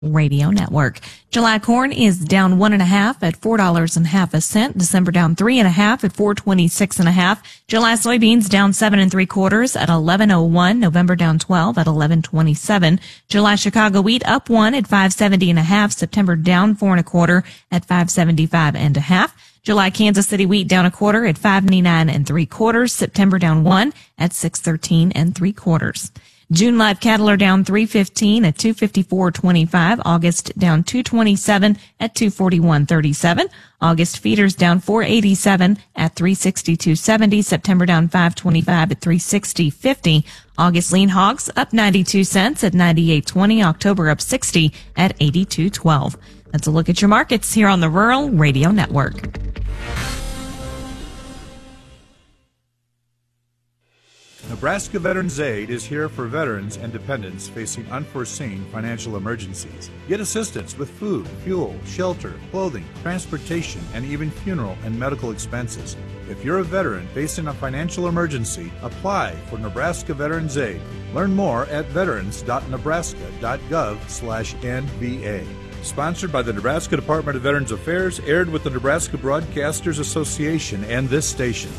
Radio Network. July corn is down 1.5 at $4.50. December down 3.5 at $4.26.5. July soybeans down 7 3/4 at $11.01. November down 12 at $11.27. July Chicago wheat up 1 at $5.70.5. September down 4 1/4 at $5.75.5. July Kansas City wheat down 1/4 at $5.99 3/4. September down 1 at $6.13 3/4. June live cattle are down 3.15 at $254.25. August down 2.27 at $241.37. August feeders down 4.87 at $362.70. September down 5.25 at $360.50. August lean hogs up 92 cents at $98.20. October up 60 at $82.12. That's a look at your markets here on the Rural Radio Network. Nebraska Veterans Aid is here for veterans and dependents facing unforeseen financial emergencies. Get assistance with food, fuel, shelter, clothing, transportation, and even funeral and medical expenses. If you're a veteran facing a financial emergency, apply for Nebraska Veterans Aid. Learn more at veterans.nebraska.gov/NVA. Sponsored by the Nebraska Department of Veterans Affairs, aired with the Nebraska Broadcasters Association and this station.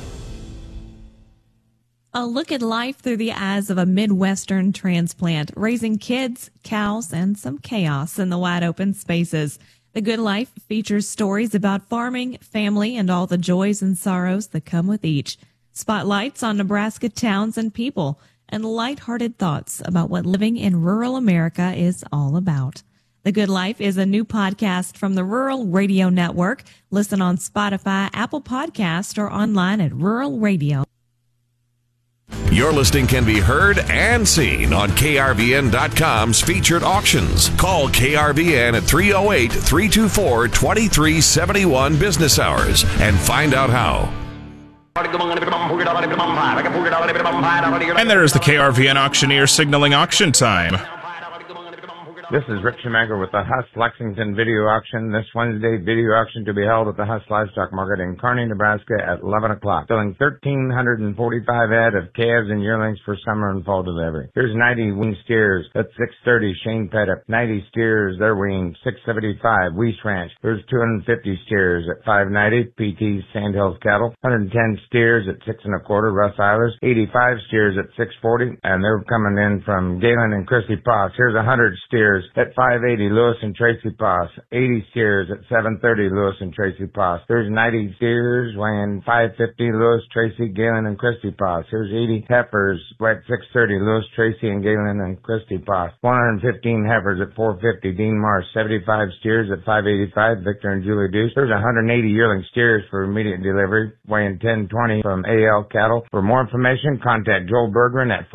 A look at life through the eyes of a Midwestern transplant, raising kids, cows, and some chaos in the wide open spaces. The Good Life features stories about farming, family, and all the joys and sorrows that come with each. Spotlights on Nebraska towns and people, and lighthearted thoughts about what living in rural America is all about. The Good Life is a new podcast from the Rural Radio Network. Listen on Spotify, Apple Podcast, or online at Rural Radio. Your listing can be heard and seen on KRVN.com's featured auctions. Call KRVN at 308-324-2371 business hours and find out how. And there's the KRVN auctioneer signaling auction time. This is Rick Schumacher with the Huss Lexington Video Auction. This Wednesday, video auction to be held at the Huss Livestock Market in Kearney, Nebraska at 11 o'clock. Selling 1,345 head of calves and yearlings for summer and fall delivery. Here's 90 weaned steers at $630, Shane Pettit. 90 steers, they're weaned, $675, Weiss Ranch. Here's 250 steers at $590, PT Sandhills Cattle. 110 steers at $6 1/4, Russ Eilers. 85 steers at $640, and they're coming in from Galen and Chrissy Poss. Here's 100 steers at $580, Lewis and Tracy Poss. 80 steers at $730, Lewis and Tracy Poss. There's 90 steers weighing $550, Lewis, Tracy, Galen, and Christy Poss. Here's 80 heifers at $630, Lewis, Tracy, and Galen and Christy Poss. 115 heifers at $450, Dean Marsh. 75 steers at $585, Victor and Julie Deuce. There's 180 yearling steers for immediate delivery, weighing 1020 from AL Cattle. For more information, contact Joel Bergman at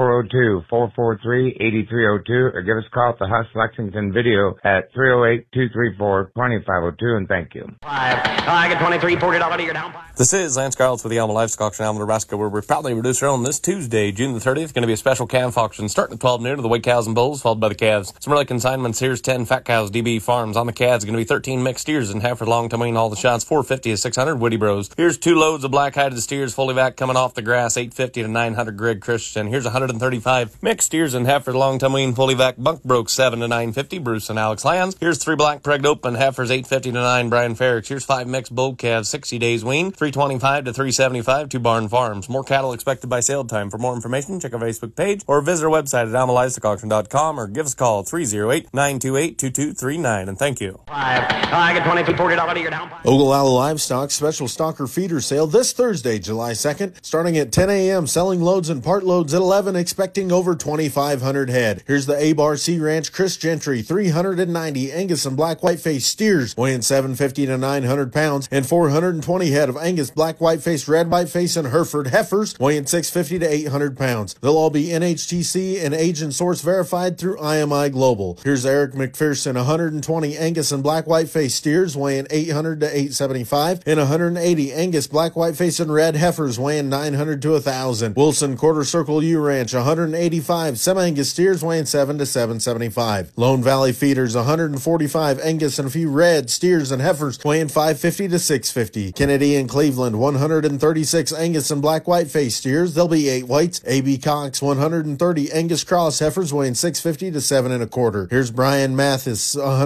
402-443-8302 or give us a call at the Huss Lexington Video at 308-234-2502, and thank you. I get $23.40 down. This is Lance Garlitz with the Alma Livestock Auction, Alma, Nebraska, where we're proudly reducing on this Tuesday, June the 30th. Going to be a special calf auction starting at 12 noon to the weight cows and bulls, followed by the calves. Some early consignments. Here's 10 fat cows, DB Farms. On the calves, going to be 13 mixed steers and half for long to wean all the shots, 450 to 600 Woody Bros. Here's 2 loads of black-hided steers, fully vac coming off the grass, 850 to 900 Greg Christian. Here's 135 mixed steers and half for long to wean, fully vac Bunk Broke, 7 to 950 Bruce and Alex Lands. Here's 3 black pregged open heifers, 850 to 9 Brian Ferricks. Here's 5 mixed bull calves, 60 days wean, 325 to 375 2 Barn Farms. More cattle expected by sale time. For more information, check our Facebook page or visit our website at almalivestockauction.com or give us a call at 308-928-2239. And thank you. I get $23.40 down. Ogallala Livestock special stalker feeder sale this Thursday, July 2nd, starting at 10 a.m. Selling loads and part loads at 11, expecting over 2,500 head. Here's the A-Bar Sea Ranch Chris Gentry 390 Angus and black white-faced steers weighing 750 to 900 pounds and 420 head of Angus black white-faced red white-faced and Hereford heifers weighing 650 to 800 pounds. They'll all be NHTC and age and source verified through IMI Global. Here's Eric McPherson 120 Angus and black white-faced steers weighing 800 to 875 and 180 Angus black white-faced and red heifers weighing 900 to 1,000. Wilson Quarter Circle U Ranch 185 Sem-Angus steers weighing 7 to 775. Lone Valley feeders, 145 Angus and a few red steers and heifers weighing 550 to 650. Kennedy and Cleveland, 136 Angus and black white-faced steers. There'll be 8 whites. A.B. Cox, 130 Angus cross heifers weighing 650 to 7 1/4. Here's Brian Mathis,